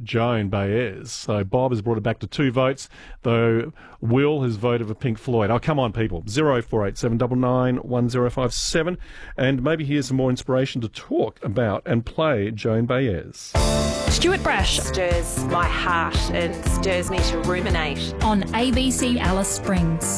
Joan Baez. So Bob has brought it back to 2 votes, though Will has voted for Pink Floyd. Oh, come on, people. 0487 99 1057. And maybe here's some more inspiration to talk about and play Joan Baez. Stuart Brash Stirs my heart and stirs me to ruminate. on ABC Alice Springs.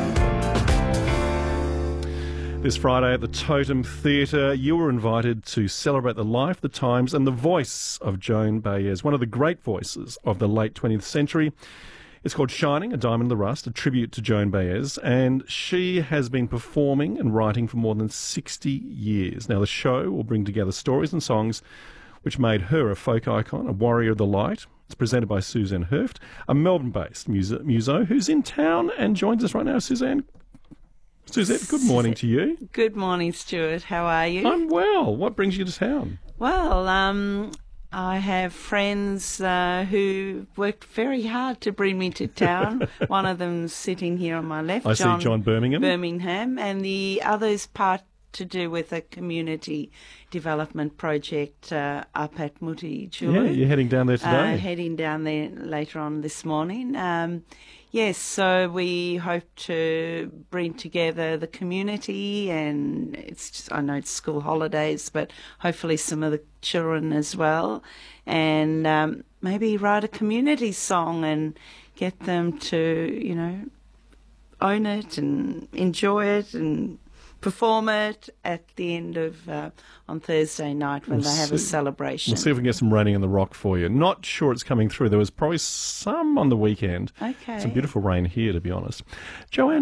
This Friday at the Totem Theatre, you were invited to celebrate the life, the times and the voice of Joan Baez, one of the great voices of the late 20th century. It's called Shining, A Diamond in the Rust, a tribute to Joan Baez, and she has been performing and writing for more than 60 years. Now, the show will bring together stories and songs which made her a folk icon, a warrior of the light. It's presented by Suzanne Herft, a Melbourne-based muso who's in town and joins us right now. Suzanne, good morning to you. Good morning, Stuart. How are you? I'm well. What brings you to town? Well, I have friends who worked very hard to bring me to town. One of them's sitting here on my left. I see John Birmingham, and the other's part to do with a community development project up at Muti Julu. Yeah, you're heading down there today. Heading down there later on this morning. Yes, so we hope to bring together the community, and I know it's school holidays, but hopefully some of the children as well, and maybe write a community song and get them to, own it and enjoy it and perform it at the end of on Thursday night when they have a celebration. We'll see if we can get some Raining in the Rock for you. Not sure it's coming through. There was probably some on the weekend. Okay. Some beautiful rain here, to be honest. Joan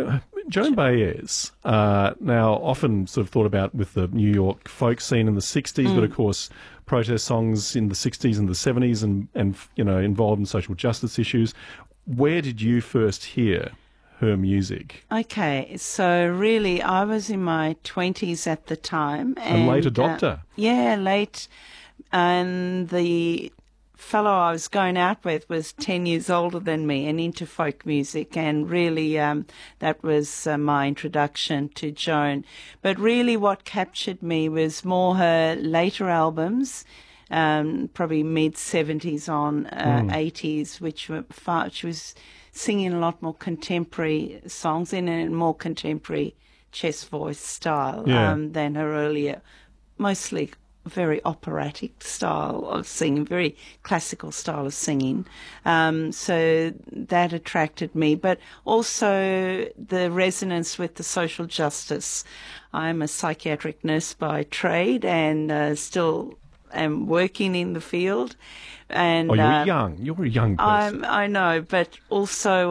Baez, now often sort of thought about with the New York folk scene in the 60s, but of course protest songs in the 60s and the 70s and involved in social justice issues. Where did you first hear her music? Okay, so really I was in my 20s at the time. And late adopter. Late. And the fellow I was going out with was 10 years older than me and into folk music, and really that was my introduction to Joan. But really what captured me was more her later albums, probably mid-70s on 80s, which were she was singing a lot more contemporary songs in a more contemporary chest voice style than her earlier, mostly very operatic style of singing, very classical style of singing. So that attracted me, but also the resonance with the social justice. I'm a psychiatric nurse by trade and still am working in the field. And you're young. You're a young person. I know, but also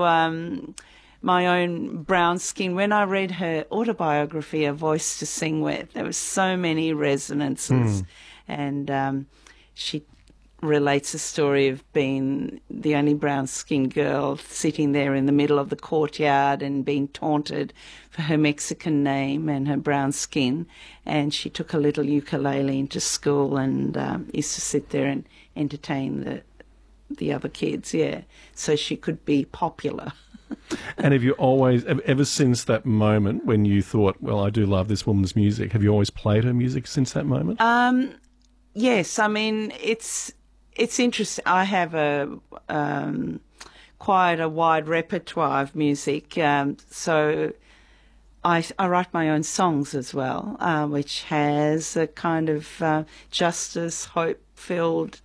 my own brown skin. When I read her autobiography, A Voice to Sing With, there was so many resonances. And she relates the story of being the only brown-skinned girl sitting there in the middle of the courtyard and being taunted for her Mexican name and her brown skin. And she took a little ukulele into school and used to sit there and entertain the other kids, so she could be popular. And have you always, ever since that moment when you thought, well, I do love this woman's music, have you always played her music since that moment? Yes, I mean, it's interesting. I have quite a wide repertoire of music, so I write my own songs as well, which has a kind of justice, hope-filled,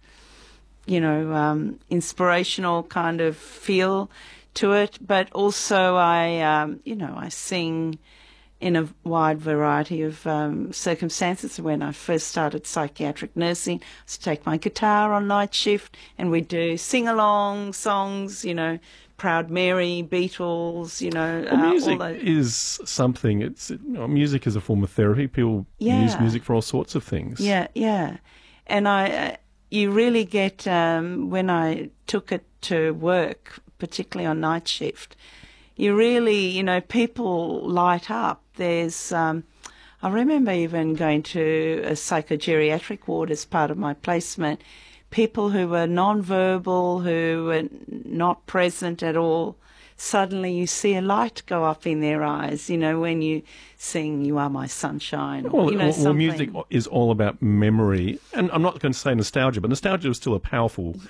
inspirational kind of feel to it. But also I sing in a wide variety of circumstances. When I first started psychiatric nursing, I used to take my guitar on night shift and we'd do sing-along songs, Proud Mary, Beatles, music all those. Is something, music is a form of therapy. People use music for all sorts of things. Yeah. And you really get, when I took it to work, particularly on night shift, you really, people light up. There's, I remember even going to a psychogeriatric ward as part of my placement, people who were non-verbal, who were not present at all. Suddenly you see a light go up in their eyes, when you sing You Are My Sunshine. Or, well, music is all about memory. And I'm not going to say nostalgia, but nostalgia is still a powerful